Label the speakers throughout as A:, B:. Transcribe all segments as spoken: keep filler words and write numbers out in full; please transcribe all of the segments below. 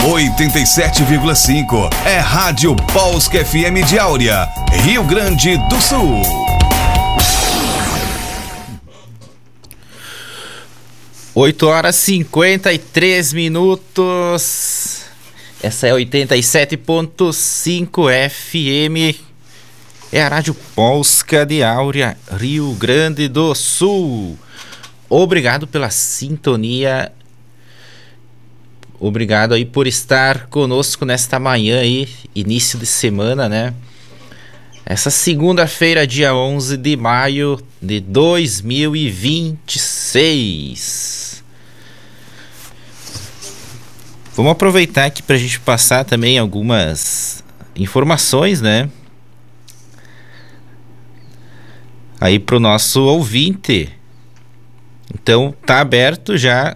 A: oitenta e sete vírgula cinco é Rádio Polska F M de Áurea, Rio Grande do Sul.
B: oito horas e cinquenta e três minutos. Essa é oitenta e sete ponto cinco F M. É a Rádio Polska de Áurea, Rio Grande do Sul. Obrigado pela sintonia. Obrigado aí por estar conosco nesta manhã aí, início de semana, né? Essa segunda-feira, dia onze de maio de dois mil e vinte e seis. Vamos aproveitar aqui para a gente passar também algumas informações, né? Aí para o nosso ouvinte. Então, tá aberto já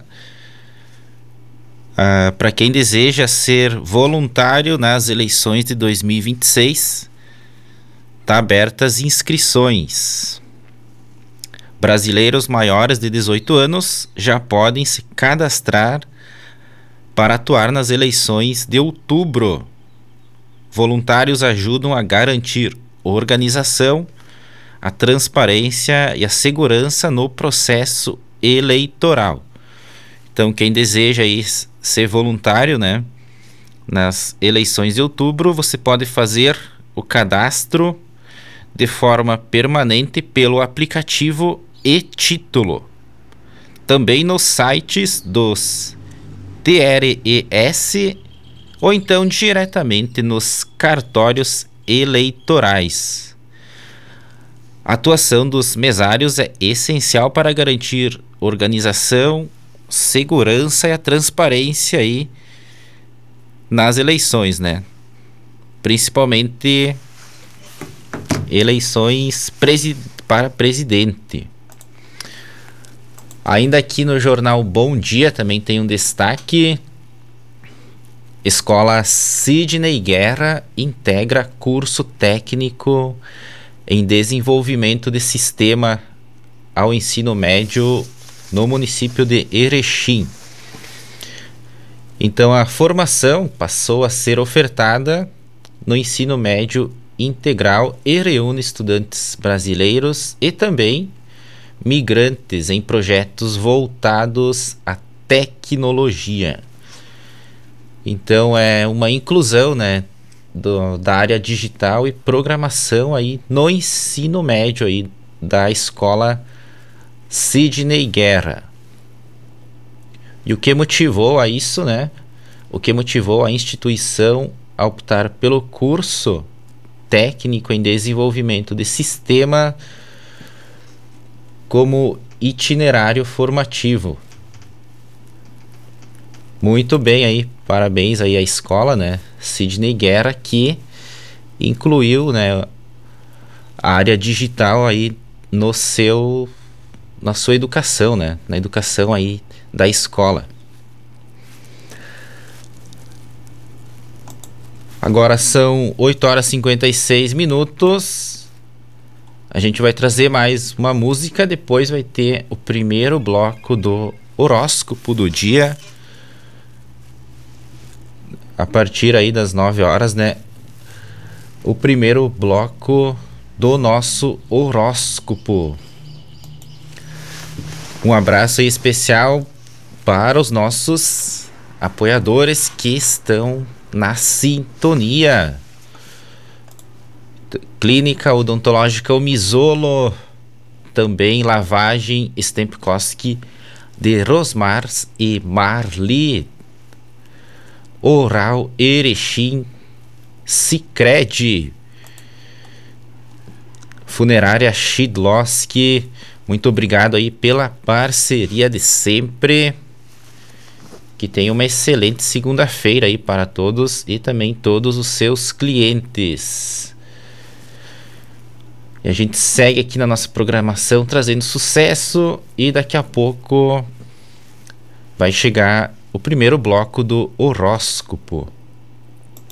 B: uh, para quem deseja ser voluntário nas eleições de dois mil e vinte e seis. Tá abertas inscrições. Brasileiros maiores de dezoito anos já podem se cadastrar para atuar nas eleições de outubro. Voluntários ajudam a garantir organização, a transparência e a segurança no processo eleitoral. Então, quem deseja aí ser voluntário, né, nas eleições de outubro, você pode fazer o cadastro de forma permanente pelo aplicativo e-Título. Também nos sites dos T R E S ou então diretamente nos cartórios eleitorais. A atuação dos mesários é essencial para garantir organização, segurança e a transparência aí nas eleições, né? Principalmente eleições presi- para presidente. Ainda aqui no jornal Bom Dia também tem um destaque. Escola Sidney Guerra integra curso técnico em desenvolvimento de sistema ao ensino médio no município de Erechim. Então a formação passou a ser ofertada no ensino médio integral e reúne estudantes brasileiros e também migrantes em projetos voltados à tecnologia. Então é uma inclusão, né, do, da área digital e programação aí no ensino médio aí da escola Sidney Guerra. E o que motivou a isso, né? O que motivou a instituição a optar pelo curso técnico em desenvolvimento de sistema como itinerário formativo. Muito bem aí, parabéns aí à escola, né, Sidney Guerra, que incluiu, né, a área digital aí no seu, na sua educação, né, na educação aí da escola. Agora são oito horas e cinquenta e seis minutos. A gente vai trazer mais uma música, depois vai ter o primeiro bloco do horóscopo do dia. A partir aí das nove horas, né? O primeiro bloco do nosso horóscopo. Um abraço aí especial para os nossos apoiadores que estão na sintonia. Clínica Odontológica Misolo, também lavagem Stempkowski de Rosmar e Marli, Oral Erechim, Sicredi, Funerária Shidlowski. Muito obrigado aí pela parceria de sempre. Que tenha uma excelente segunda-feira aí para todos e também todos os seus clientes. E a gente segue aqui na nossa programação trazendo sucesso e daqui a pouco vai chegar o primeiro bloco do horóscopo.